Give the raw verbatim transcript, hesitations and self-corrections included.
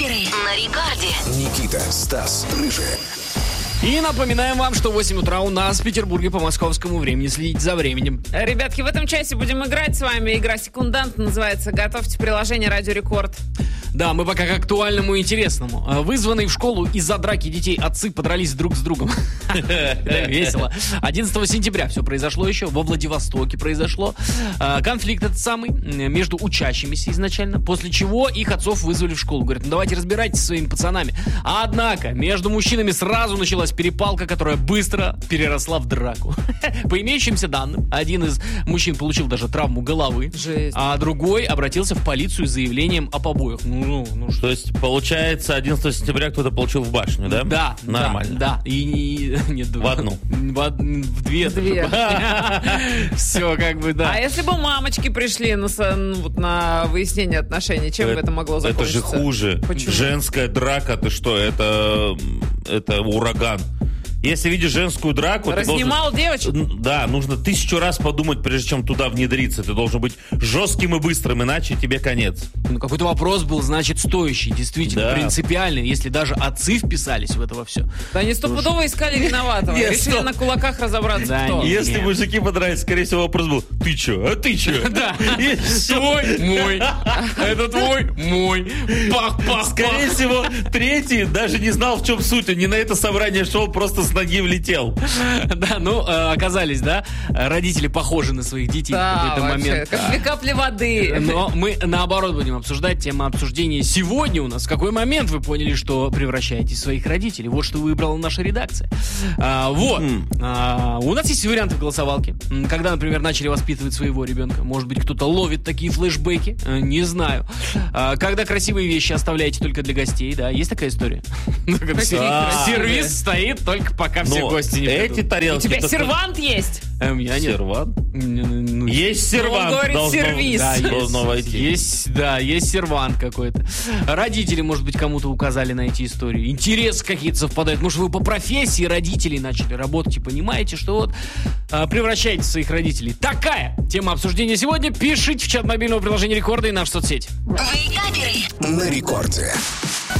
Вейкаперы на рекорде. Никита, Стас, Рыжий. И напоминаем вам, что в восемь утра у нас в Петербурге по московскому времени. Следите за временем. Ребятки, в этом часе будем играть с вами. Игра «Секундант» называется. Готовьте приложение «Радио Рекорд». Да, мы пока к актуальному и интересному. Вызванные в школу из-за драки детей отцы подрались друг с другом. Весело. одиннадцатого сентября все произошло еще. Во Владивостоке произошло. Конфликт этот самый между учащимися изначально. После чего их отцов вызвали в школу. Говорят, ну давайте разбирайтесь со своими пацанами. Однако между мужчинами сразу началась перепалка, которая быстро переросла в драку. По имеющимся данным, один из мужчин получил даже травму головы. Жесть. А другой обратился в полицию с заявлением о побоях. Ну, ну, То есть, получается, одиннадцатого сентября кто-то получил в башню, да? Да. Нормально. Да, да. И, и нет, В одну. В, од- в две. Две. Все, как бы, да. А если бы мамочки пришли на, со- ну, вот, на выяснение отношений, чем бы это могло Это закончиться? же хуже. Почему? Женская драка, ты что? Это, это ураган. Если видишь женскую драку, ты Разнимал должен... девочек? Н- Да, нужно тысячу раз подумать, прежде чем туда внедриться. Ты должен быть жестким и быстрым, иначе тебе конец. Ну, какой-то вопрос был, значит, стоящий, действительно, Да. принципиальный, если даже отцы вписались в это во все. Да они стопудово искали виноватого. Нет, Решили стоп. на кулаках разобраться, Да, кто. нет. Если мужики подрались, скорее всего, вопрос был: ты че? А ты че? Да. И всё. Твой, мой. Это твой, мой. Пах, пах, Скорее пах. всего, третий даже не знал, в чем суть. Он не на это собрание шел, просто с ноги влетел. Да, ну, э, оказались, да, родители похожи на своих детей в Да, какой-то вообще, момент. как две капли воды. Но мы, наоборот, будем обсуждать тему обсуждения сегодня у нас. В какой момент вы поняли, что превращаетесь в своих родителей? Вот что выбрала наша редакция. А, вот. А, у нас есть варианты в голосовалке. М, Когда, например, начали воспитывать своего ребенка. Может быть, кто-то ловит такие флешбеки. Э, Не знаю. А, Когда красивые вещи оставляете только для гостей, да? Есть такая история? Ну, когда Какие сер- красивые? Сервис стоит только пока все Но гости не эти придут. У тарелки... тебя только- сервант есть? Э, У меня нет. Сервант? Ну, Есть сервант. Он говорит, должно- сервис. Да, должно есть, войти. есть, да, есть сервант какой-то. Родители, может быть, кому-то указали на эти истории. Интересы какие-то совпадают. Может, вы по профессии родителей начали работать и понимаете, что вот а, превращаете своих родителей. Такая тема обсуждения сегодня. Пишите в чат мобильного приложения Рекорда и нашу соцсеть. Вейкаперы. На рекорде.